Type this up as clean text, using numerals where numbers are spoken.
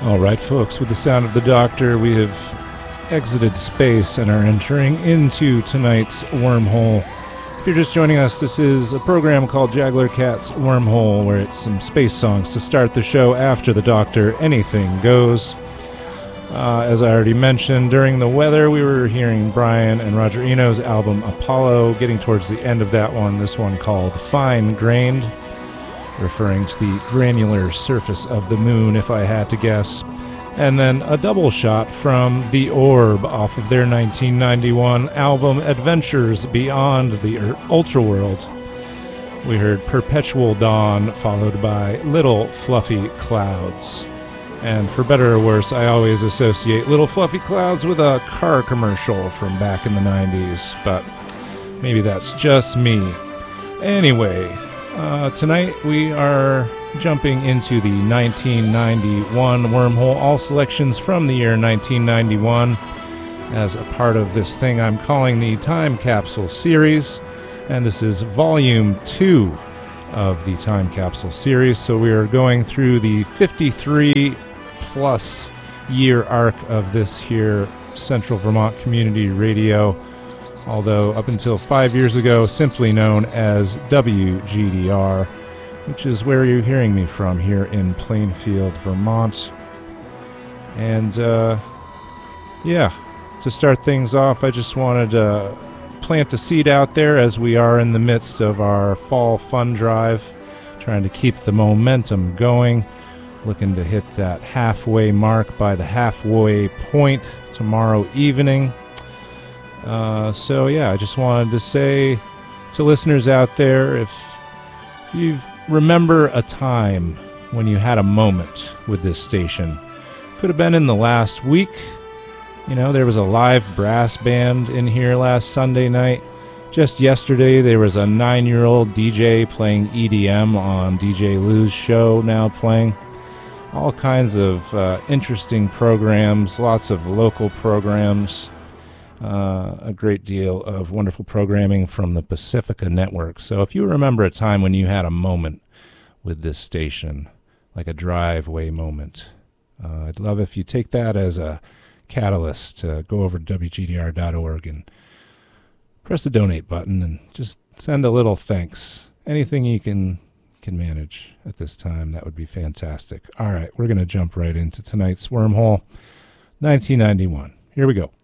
All right, folks, with the sound of the Doctor, we have exited space and are entering into tonight's wormhole. If you're just joining us, this is a program called Jaguar Cat's Wormhole, where it's some space songs to start the show after the Doctor. Anything goes. As I already mentioned, during the weather, we were hearing Brian and Roger Eno's album Apollo, getting towards the end of that one, this one called Fine Grained, referring to the granular surface of the moon, if I had to guess. And then a double shot from The Orb off of their 1991 album Adventures Beyond the Ultraworld. We heard Perpetual Dawn, followed by Little Fluffy Clouds. And for better or worse, I always associate Little Fluffy Clouds with a car commercial from back in the 90s, but maybe that's just me. Anyway, tonight we are jumping into the 1991 wormhole, all selections from the year 1991 as a part of this thing I'm calling the Time Capsule series, and this is volume 2 of the Time Capsule series. So we are going through the 53 plus year arc of this here Central Vermont Community Radio, although up until 5 years ago simply known as WGDR, which is where you're hearing me from here in Plainfield, Vermont. And yeah, to start things off, I just wanted to plant a seed out there as we are in the midst of our fall fun drive, trying to keep the momentum going, looking to hit that halfway mark by the halfway point tomorrow evening. So yeah, I just wanted to say to listeners out there, if you remember a time when you had a moment with this station, could have been in the last week. You know, there was a live brass band in here last Sunday night. Just yesterday, there was a 9-year-old DJ playing EDM on DJ Lou's show now playing. All kinds of interesting programs, lots of local programs, a great deal of wonderful programming from the Pacifica Network. So if you remember a time when you had a moment with this station, like a driveway moment, I'd love if you take that as a catalyst to go over to WGDR.org and press the donate button and just send a little thanks. Anything you can manage at this time, that would be fantastic. All right, we're going to jump right into tonight's wormhole, 1991. Here we go.